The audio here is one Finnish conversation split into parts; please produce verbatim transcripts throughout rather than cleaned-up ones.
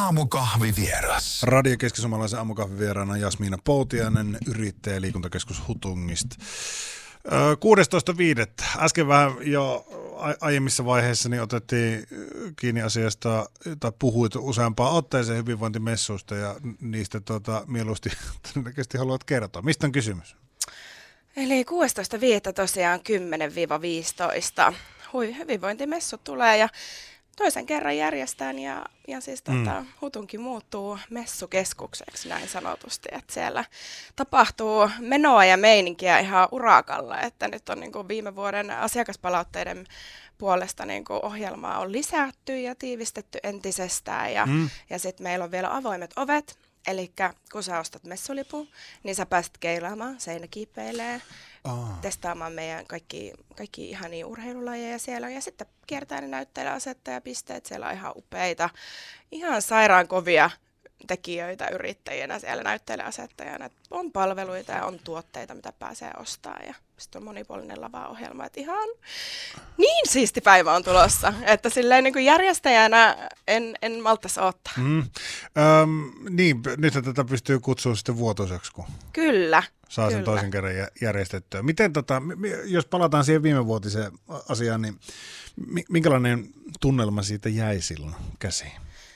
Aamukahvivieras. Radio Keski-Suomalaisen aamukahvivieraana Jasmiina Poutiainen, yrittäjä Liikuntakeskus Hutungista. kuudestoista viidettä Äsken vähän jo aiemmissa vaiheissa niin otettiin kiinni asiasta, tai puhuit useampaan otteeseen hyvinvointimessuista, ja niistä tuota, mieluusti todennäköisesti haluat kertoa. Mistä on kysymys? Eli kuudestoista viidettä tosiaan kymmenen viisitoista Hui, hyvinvointimessu tulee ja toisen kerran järjestään ja, ja siis mm. tota, Hutunki muuttuu messukeskukseksi näin sanotusti, että siellä tapahtuu menoa ja meininkiä ihan urakalla, että nyt on niin kuin viime vuoden asiakaspalautteiden puolesta niin kuin ohjelmaa on lisätty ja tiivistetty entisestään ja, mm. ja sitten meillä on vielä avoimet ovet, eli kun sä ostat messulipun, niin sä pääset keilaamaan seinäkiipeilee, oh. testaamaan meidän kaikki, kaikki ihania urheilulajeja siellä ja sitten kiertää ne näyttelijäasettajapisteet, siellä on ihan upeita, ihan sairaan kovia tekijöitä yrittäjänä siellä näyttelijäasettajana. On palveluita ja on tuotteita, mitä pääsee ostamaan ja sitten on monipuolinen lavaohjelma, että ihan niin siisti päivä on tulossa, että silleen niin kuin järjestäjänä en, en malttaisi odottaa. Mm. Öm, niin, nyt tätä pystyy kutsumaan sitten vuotoiseksi, kun kyllä, saa sen kyllä. toisen kerran järjestettyä. Miten, tota, jos palataan siihen viimevuotiseen asiaan, niin minkälainen tunnelma siitä jäi silloin käsiin?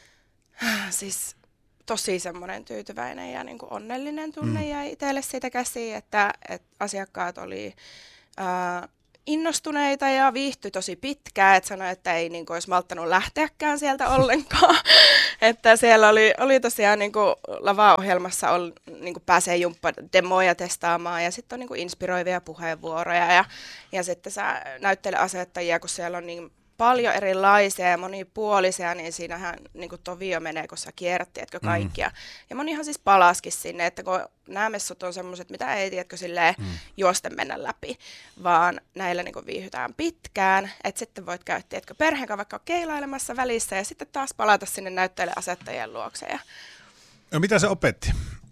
Siis tosi semmoinen tyytyväinen ja niin kuin onnellinen tunne mm. jäi itselle siitä käsiin, että, että asiakkaat oli äh, innostuneita ja viihtyi tosi pitkään, että sanoi, että ei niin kuin olisi malttanut lähteäkään sieltä ollenkaan. Että siellä oli, oli tosiaan niin kuin lavaohjelmassa oli, niin kuin pääsee jumppademoja testaamaan ja sitten on niin kuin inspiroivia puheenvuoroja ja, ja sitten sä näyttelijäasettajia, kun siellä on niin paljon erilaisia ja monipuolisia, niin siinähän niin kuin tovio menee, kun sä kierrät, tiedätkö, kaikkia. Mm. Ja monihan siis palaskin sinne, että kun nämä messut on semmoiset, mitä ei, tiedätkö, silleen mm. juosten mennä läpi, vaan näillä niin kuin viihytään pitkään, että sitten voit käydä, tiedätkö, perheen kanssa vaikka keilailemassa välissä ja sitten taas palata sinne näyttelijäasettajien luokse. Ja... No mitä se opetti?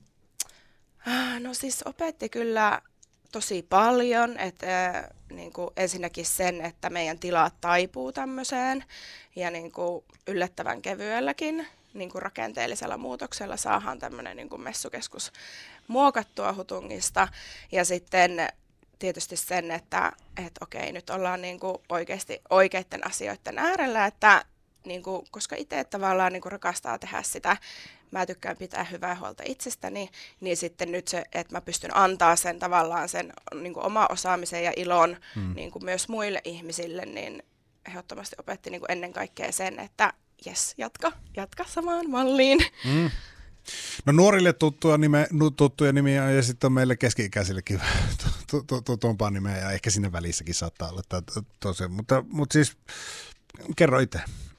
No siis opetti kyllä tosi paljon, että äh, niin kuin ensinnäkin sen, että meidän tilat taipuu tämmöiseen ja niin kuin yllättävän kevyelläkin niin kuin rakenteellisella muutoksella saadaan tämmöinen niin kuin messukeskus muokattua Hutungista ja sitten tietysti sen, että et okei, nyt ollaan niin kuin oikeasti oikeiden asioiden äärellä, että niin kuin, koska itse tavallaan niin kuin rakastaa tehdä sitä, mä tykkään pitää hyvää huolta itsestäni, niin sitten nyt se, että mä pystyn antaa sen tavallaan sen niin kuin oma osaamisen ja ilon hmm. niin kuin myös muille ihmisille, niin ehdottomasti opetti niin kuin ennen kaikkea sen, että jes, jatka, jatka samaan malliin. Hmm. No nuorille tuttuja, nime, tuttuja nimiä ja sitten on meille keski-ikäisillekin tutumpaa nimeä ja ehkä sinne välissäkin saattaa olla tosiaan, mutta, mutta siis kerro itse.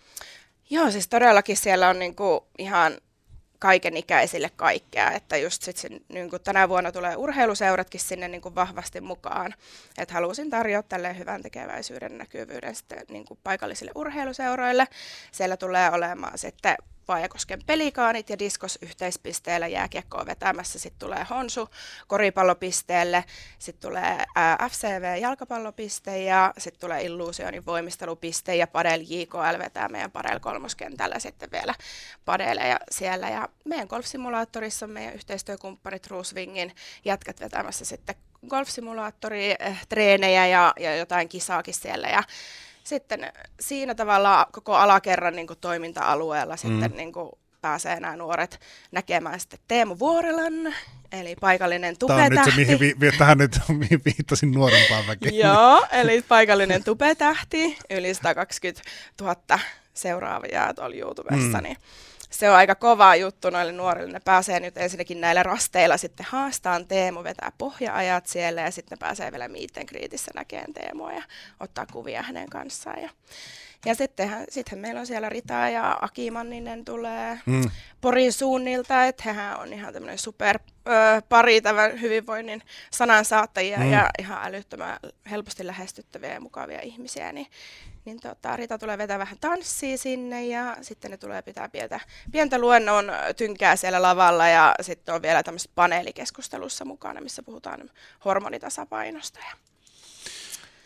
Joo, siis todellakin siellä on niinku ihan kaikenikäisille kaikkea, että just sit sen, niinku tänä vuonna tulee urheiluseuratkin sinne niinku vahvasti mukaan, että halusin tarjota tälleen hyvän tekeväisyyden näkyvyyden sitten niinku paikallisille urheiluseuroille. Siellä tulee olemaan sitten Vaajakosken Pelikaanit ja Diskos yhteispisteellä jääkiekkoa vetämässä. Sitten tulee Honsu koripallopisteelle, sitten tulee ää, F C V jalkapallopiste ja sitten tulee Illuusionin voimistelupiste ja Padel J K L vetää meidän Padel kolmoskentällä sitten vielä padeleja siellä. Ja meidän golfsimulaattorissa on meidän yhteistyökumppanit Ruusvingin jätkät vetämässä sitten golfsimulaattori, äh, treenejä ja, ja jotain kisaakin siellä. Ja sitten siinä tavalla koko alakerran niin kuin toiminta-alueella mm. sitten niin kuin pääsee nämä nuoret näkemään sitten Teemu Vuorelan, eli paikallinen tupetähti. Tämä on nyt se, mihin, vi- tähän nyt mihin viittasin nuorempaan väkeen. Joo, eli paikallinen tupetähti, yli sata kaksikymmentätuhatta seuraavia tuolla YouTubessa, mm. niin se on aika kova juttu noille nuorille. Ne pääsee nyt ensinnäkin näillä rasteilla sitten haastaan Teemu, vetää pohja-ajat siellä ja sitten ne pääsee vielä meet and greetissä näkemään Teemua ja ottaa kuvia hänen kanssaan. Ja, ja sittenhän, sittenhän meillä on siellä Rita ja Aki Manninen tulee mm. Porin suunnilta, että hehän on ihan tämmöinen super ö, pari tämän hyvinvoinnin sanansaattajia mm. ja ihan älyttömän helposti lähestyttäviä ja mukavia ihmisiä, niin Niin tota, Rita tulee vetää vähän tanssia sinne ja sitten ne tulee pitää pientä, pientä luennon tynkää siellä lavalla ja sitten on vielä tämmöisessä paneelikeskustelussa mukana, missä puhutaan hormonitasapainosta. Ja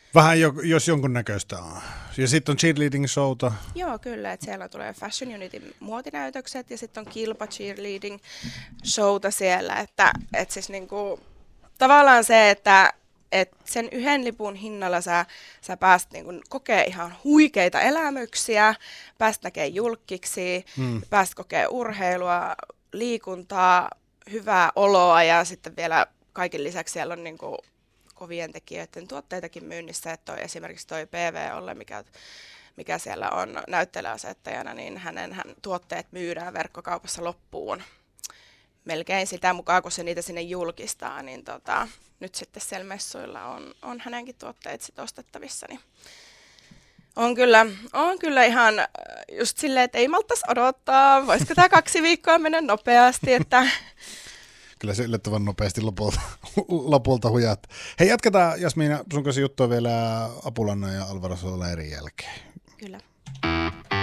Vähän jo, jos jonkunnäköistä on. Ja sitten on cheerleading showta. Joo, kyllä, että siellä tulee Fashion Unityn muotinäytökset ja sitten on kilpa cheerleading showta siellä, että et siis niinku, tavallaan se, että et sen yhden lipun hinnalla sä, sä pääst niinku kokee ihan huikeita elämyksiä, pääst näkee julkkiksi, hmm. pääst kokee urheilua, liikuntaa, hyvää oloa ja sitten vielä kaiken lisäksi siellä on niinku kovien tekijöiden tuotteitakin myynnissä, että toi, esimerkiksi toi P V Olle, mikä, mikä siellä on näyttelijäasettajana, niin hänen hän, tuotteet myydään verkkokaupassa loppuun. Melkein sitä mukaan, kun se niitä sinne julkistaa, niin tota, nyt sitten siellä messuilla on, on hänenkin tuotteet sit ostettavissa. Niin on, kyllä, on kyllä ihan just silleen, että ei malttaisi odottaa, voisiko tämä kaksi viikkoa mennä nopeasti, että kyllä se yllättävän nopeasti lopulta, lopulta hujat. Hei, jatketaan Jasmiina sun kanssa juttua vielä Apulannan ja Alvaro Solerin jälkeen. Kyllä.